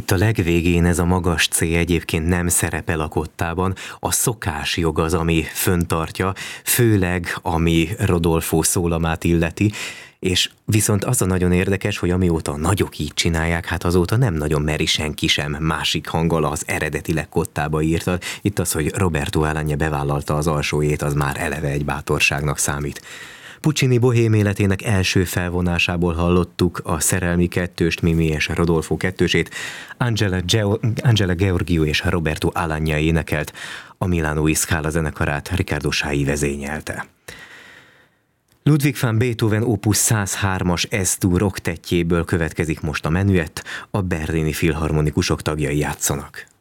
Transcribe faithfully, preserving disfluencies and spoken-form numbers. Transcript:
Itt a legvégén ez a magas C egyébként nem szerepel a kottában, a szokásjog az, ami föntartja, főleg ami Rodolfo szólamát illeti, és viszont az a nagyon érdekes, hogy amióta a nagyok így csinálják, hát azóta nem nagyon meri senki sem másik hanggal az eredetileg kottába írta. Itt az, hogy Roberto Alagna bevállalta az alsójét, az már eleve egy bátorságnak számít. Puccini bohém életének első felvonásából hallottuk a Szerelmi kettőst, Mimi és Rodolfo kettősét, Angela, Geo- Angela Gheorghiu és Roberto Alagna énekelt, a Milánói Scala zenekarát Riccardo Scai vezényelte. Ludwig van Beethoven opus száz hármas Es-dur oktettjéből következik most a menüett, a berlini filharmonikusok tagjai játszanak.